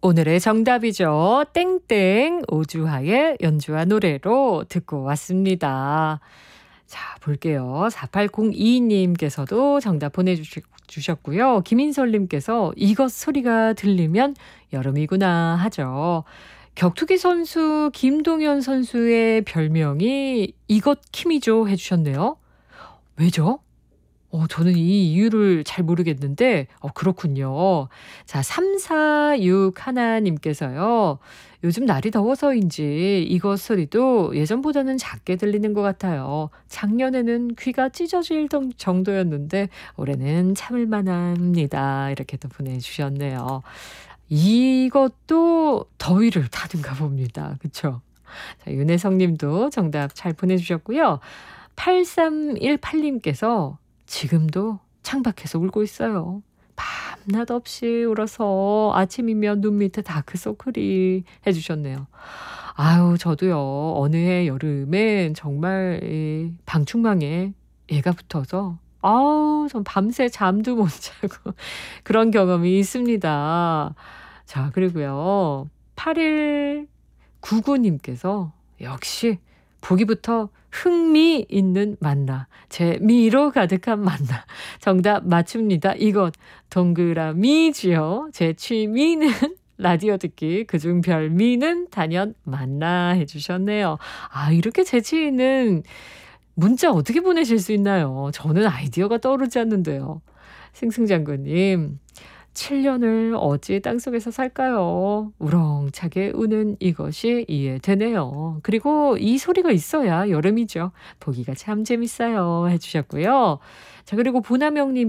오늘의 정답이죠. 땡땡 오주하의 연주와 노래로 듣고 왔습니다. 자, 볼게요. 4802님께서도 정답 보내주셨고요. 김인설님께서 이것 소리가 들리면 여름이구나 하죠. 격투기 선수 김동현 선수의 별명이 이것 킴이죠 해주셨네요. 왜죠? 저는 이 이유를 잘 모르겠는데 그렇군요. 자 3461 님께서요. 요즘 날이 더워서인지 이것 소리도 예전보다는 작게 들리는 것 같아요. 작년에는 귀가 찢어질 정도였는데 올해는 참을 만합니다. 이렇게 또 보내주셨네요. 이것도 더위를 타는가 봅니다. 그쵸? 자, 윤혜성 님도 정답 잘 보내주셨고요. 8318님께서 지금도 창밖에서 울고 있어요. 밤낮 없이 울어서 아침이면 눈 밑에 다크서클이 해주셨네요. 아유, 저도요. 어느 해 여름엔 정말 이 방충망에 애가 붙어서 전 밤새 잠도 못 자고 그런 경험이 있습니다. 자, 그리고요. 8199님께서 역시 보기부터 흥미 있는 만나, 재미로 가득한 만나. 정답 맞춥니다. 이것 동그라미지요. 제 취미는 라디오 듣기, 그중 별미는 단연 만나 해주셨네요. 이렇게 재치 있는 문자 어떻게 보내실 수 있나요? 저는 아이디어가 떠오르지 않는데요. 승승장군님, 7년을 어찌 땅속에서 살까요? 우렁차게 우는 이것이 이해되네요. 그리고 이 소리가 있어야 여름이죠. 보기가 참 재밌어요 해주셨고요. 자, 그리고 보남영님